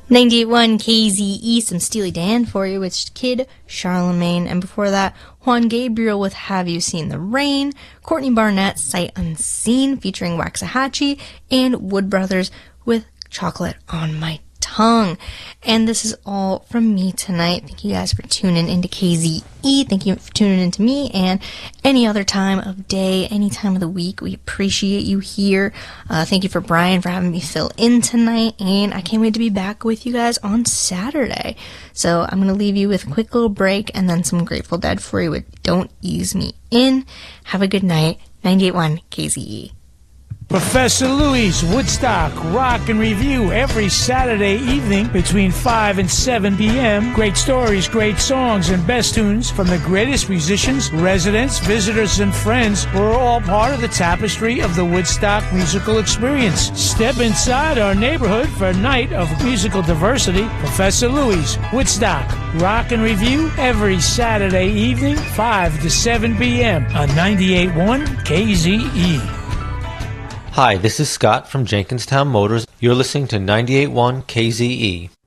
98.1 KZE, some Steely Dan for you with Kid Charlemagne. And before that, Juan Gabriel with Have You Seen the Rain, Courtney Barnett, Sight Unseen featuring Waxahachie, and Wood Brothers with Chocolate on My Tongue. And this is all from me tonight. Thank you guys for tuning into KZE. Thank you for tuning into me, and any other time of day, any time of the week. We appreciate you here. Thank you for Brian for having me fill in tonight, and I can't wait to be back with you guys on Saturday. So I'm going to leave you with a quick little break and then some Grateful Dead for you with Don't Ease Me In. Have a good night. 98.1 KZE. Professor Louie's Woodstock Rock and Review every Saturday evening between 5 and 7 p.m. Great stories, great songs, and best tunes from the greatest musicians, residents, visitors, and friends who are all part of the tapestry of the Woodstock musical experience. Step inside our neighborhood for a night of musical diversity. Professor Louie's Woodstock Rock and Review every Saturday evening, 5 to 7 p.m. on 98.1 KZE. Hi, this is Scott from Jenkinstown Motors. You're listening to 98.1 KZE.